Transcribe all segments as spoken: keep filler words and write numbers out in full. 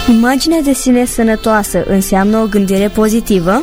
Imaginea de sine sănătoasă înseamnă o gândire pozitivă?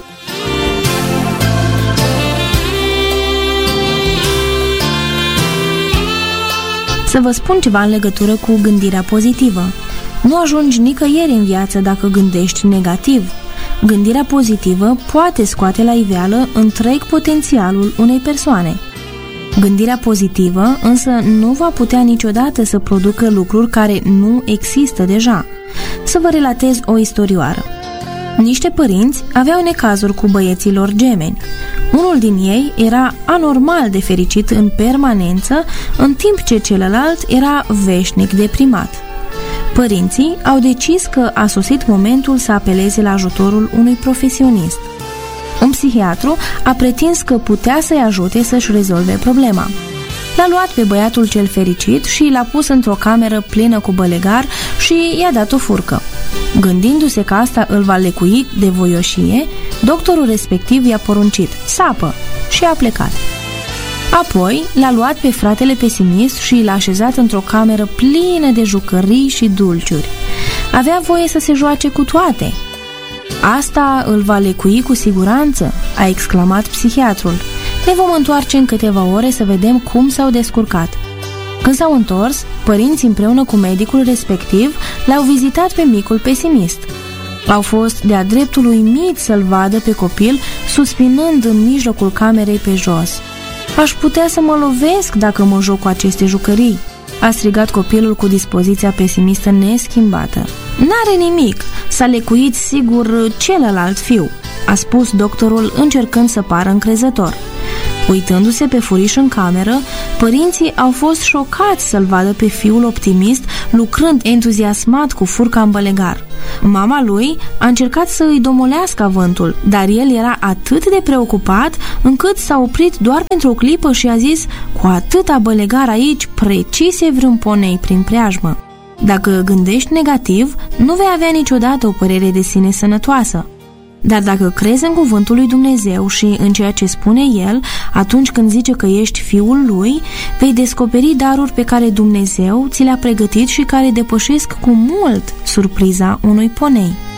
Să vă spun ceva în legătură cu gândirea pozitivă. Nu ajungi nicăieri în viață dacă gândești negativ. Gândirea pozitivă poate scoate la iveală întreg potențialul unei persoane. Gândirea pozitivă însă nu va putea niciodată să producă lucruri care nu există deja. Să vă relatez o istorioară. Niște părinți aveau necazuri cu băieții lor gemeni. Unul din ei era anormal de fericit în permanență, în timp ce celălalt era veșnic deprimat. Părinții au decis că a sosit momentul să apeleze la ajutorul unui profesionist. Un psihiatru a pretins că putea să-i ajute să-și rezolve problema. L-a luat pe băiatul cel fericit și l-a pus într-o cameră plină cu bălegar și i-a dat o furcă. Gândindu-se că asta îl va lecui de voioșie, doctorul respectiv i-a poruncit: sapă, și a plecat. Apoi l-a luat pe fratele pesimist și l-a așezat într-o cameră plină de jucării și dulciuri. Avea voie să se joace cu toate. Asta îl va lecui cu siguranță, a exclamat psihiatrul. Ne vom întoarce în câteva ore să vedem cum s-au descurcat. Când s-au întors, părinții împreună cu medicul respectiv l-au vizitat pe micul pesimist. Au fost de-a dreptul uimiți să-l vadă pe copil suspinând în mijlocul camerei pe jos. Aș putea să mă lovesc dacă mă joc cu aceste jucării, a strigat copilul cu dispoziția pesimistă neschimbată. N-are nimic, s-a lecuit sigur celălalt fiu, a spus doctorul încercând să pară încrezător. Uitându-se pe furiș în cameră, părinții au fost șocați să-l vadă pe fiul optimist lucrând entuziasmat cu furca în bălegar. Mama lui a încercat să îi domolească avântul, dar el era atât de preocupat încât s-a oprit doar pentru o clipă și a zis: cu atâta bălegar aici, precis e vreun ponei prin preajmă. Dacă gândești negativ, nu vei avea niciodată o părere de sine sănătoasă. Dar dacă crezi în cuvântul lui Dumnezeu și în ceea ce spune El, atunci când zice că ești fiul lui, vei descoperi daruri pe care Dumnezeu ți le-a pregătit și care depășesc cu mult surpriza unui ponei.